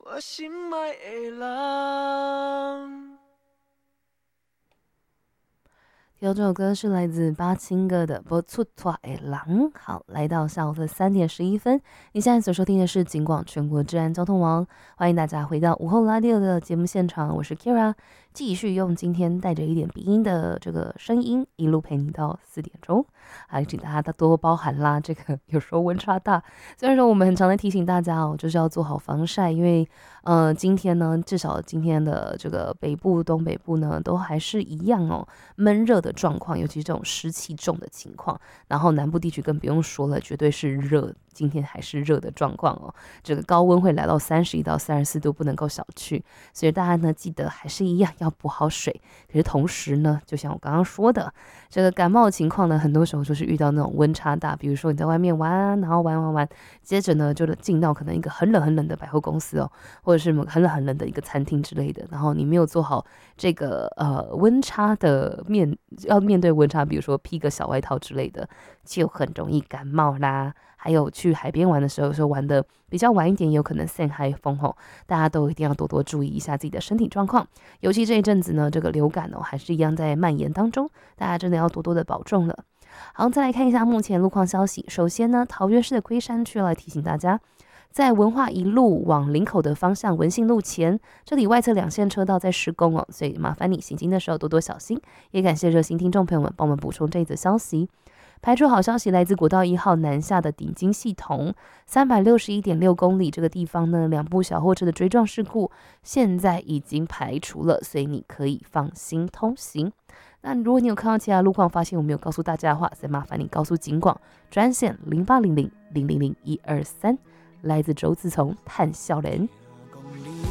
我心爱的人。 听到这首歌是来自巴青哥的《不出错的狼》。好，来到下午的3点11分，你现在所收听的是警广全国治安交通网，欢迎大家回到午后拉六的节目现场，我是 Kira， 继续用今天带着一点鼻音的这个声音，一路陪你到4点钟。还请大家多多包涵啦，这个有时候温差大，虽然说我们很常在提醒大家哦，就是要做好防晒，因为今天呢，至少今天的这个北部、东北部呢，都还是一样哦，闷热的状况，尤其是这种湿气重的情况。然后南部地区更不用说了，绝对是热，今天还是热的状况哦。这个高温会来到31到34度，不能够小觑。所以大家呢，记得还是一样要补好水。可是同时呢，就像我刚刚说的，这个感冒的情况呢，很多时候就是遇到那种温差大，比如说你在外面玩，然后玩，接着呢就进到可能一个很冷的百货公司哦，或者是很冷的一个餐厅之类的，然后你没有做好这个温差的要面对温差，比如说披个小外套之类的，就很容易感冒啦。还有去海边玩的时候，有时候玩的比较晚一点，也有可能散海风吼，大家都一定要多多注意一下自己的身体状况。尤其这一阵子呢，这个流感哦还是一样在蔓延当中，大家真的要多多的保重了。好，再来看一下目前路况消息。首先呢，桃园市的龟山区来提醒大家，在文化一路往林口的方向文信路前，这里外侧2线车道在施工哦，所以麻烦你行经的时候多多小心。也感谢热心听众朋友们帮我们补充这一则消息。排除好消息来自国道1号南下的顶金系统，361.6公里这个地方呢，2部小货车的追撞事故现在已经排除了，所以你可以放心通行。那如果你有看到其他路况，发现我没有告诉大家的话，再麻烦你告诉警广专线0800000123，来自周自从探笑人。